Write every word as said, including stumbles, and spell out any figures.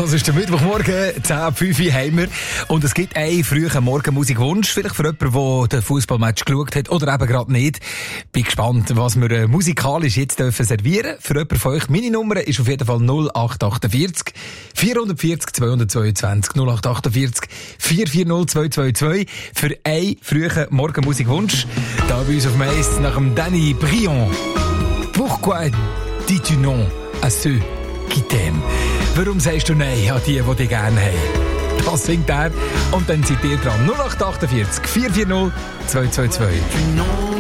Das ist der Mittwochmorgen, zehn Uhr fünf haben wir. Und es gibt einen frühen Morgenmusikwunsch, vielleicht für jemanden, der den Fußballmatch geschaut hat oder eben gerade nicht. Bin gespannt, was wir äh, musikalisch jetzt dürfen servieren. Für jemanden von euch, meine Nummer ist auf jeden Fall null acht achtundvierzig, vierhundertvierzig, zweihundertzweiundzwanzig, null acht achtundvierzig, vier vier null, zwei zwei zwei für einen frühen Morgenmusikwunsch. Da bei uns auf dem Eis nach dem Danny Briand. Pourquoi dis-tu non à ceux qui t'aiment? Warum sagst du Nein an die, die dich gerne haben? Das singt er. Und dann seid ihr dran. null acht achtundvierzig, vier vier null, zwei zwei zwei.